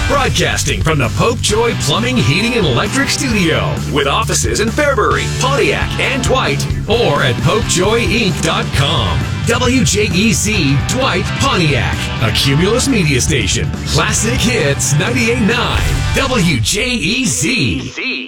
Broadcasting from the Popejoy Plumbing, Heating, and Electric Studio. With offices in Fairbury, Pontiac, and Dwight. Or at PopejoyInc.com. WJEZ Dwight, Pontiac. A Cumulus media station. Classic Hits 98.9. WJEZ.